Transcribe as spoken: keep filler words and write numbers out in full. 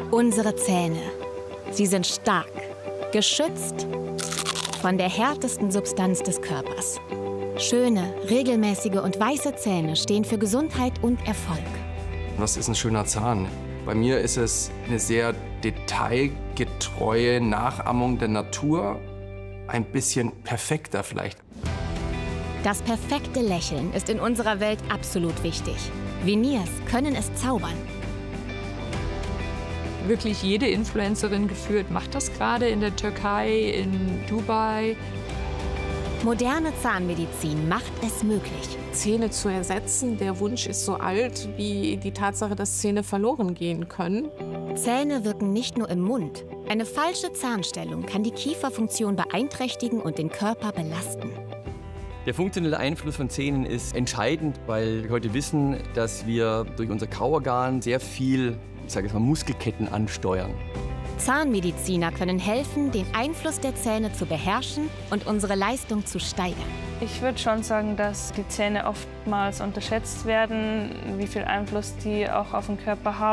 Unsere Zähne. Sie sind stark, geschützt von der härtesten Substanz des Körpers. Schöne, regelmäßige und weiße Zähne stehen für Gesundheit und Erfolg. Was ist ein schöner Zahn? Bei mir ist es eine sehr detailgetreue Nachahmung der Natur, ein bisschen perfekter vielleicht. Das perfekte Lächeln ist in unserer Welt absolut wichtig. Veneers können es zaubern. Wirklich jede Influencerin geführt macht das gerade in der Türkei, in Dubai. Moderne Zahnmedizin macht es möglich. Zähne zu ersetzen, der Wunsch ist so alt wie die Tatsache, dass Zähne verloren gehen können. Zähne wirken nicht nur im Mund. Eine falsche Zahnstellung kann die Kieferfunktion beeinträchtigen und den Körper belasten. Der funktionelle Einfluss von Zähnen ist entscheidend, weil wir heute wissen, dass wir durch unser Kauorgan sehr viel, ich sage jetzt mal, Muskelketten ansteuern. Zahnmediziner können helfen, den Einfluss der Zähne zu beherrschen und unsere Leistung zu steigern. Ich würde schon sagen, dass die Zähne oftmals unterschätzt werden, wie viel Einfluss die auch auf den Körper haben.